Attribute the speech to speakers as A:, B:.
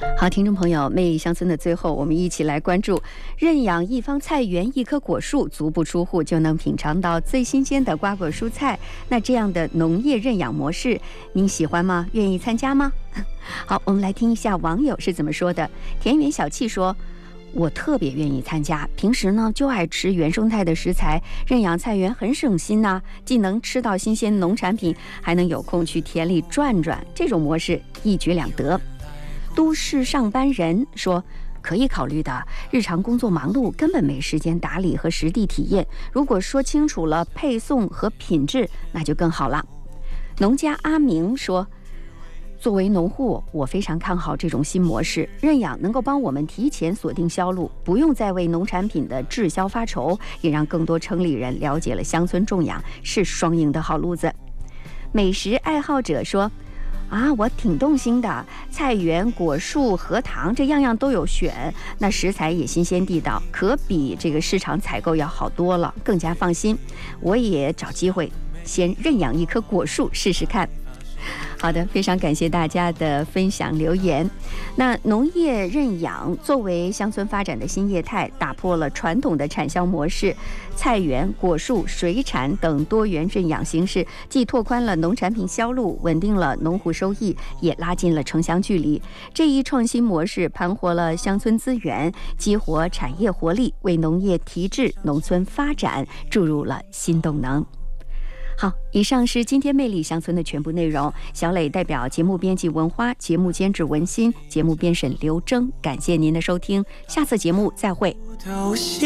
A: 好，听众朋友，魅力乡村的最后，我们一起来关注认养一方菜园一棵果树，足不出户就能品尝到最新鲜的瓜果蔬菜。那这样的农业认养模式，您喜欢吗？愿意参加吗？好，我们来听一下网友是怎么说的。田园小气说，我特别愿意参加，平时呢就爱吃原生态的食材，认养菜园很省心呐，既能吃到新鲜农产品，还能有空去田里转转，这种模式一举两得。都市上班人说，可以考虑的，日常工作忙碌，根本没时间打理和实地体验。如果说清楚了配送和品质，那就更好了。农家阿明说，作为农户，我非常看好这种新模式，认养能够帮我们提前锁定销路，不用再为农产品的滞销发愁，也让更多城里人了解了乡村种养是双赢的好路子。美食爱好者说，我挺动心的，菜园、果树、荷塘，这样样都有选，那食材也新鲜地道，可比这个市场采购要好多了，更加放心。我也找机会先认养一棵果树试试看。好的，非常感谢大家的分享留言。那农业认养作为乡村发展的新业态，打破了传统的产销模式，菜园、果树、水产等多元认养形式，既拓宽了农产品销路，稳定了农户收益，也拉近了城乡距离。这一创新模式盘活了乡村资源，激活产业活力，为农业提质、农村发展注入了新动能。好，以上是今天魅力乡村的全部内容。小磊代表节目编辑文花，节目监制文心，节目编审刘征，感谢您的收听，下次节目再会。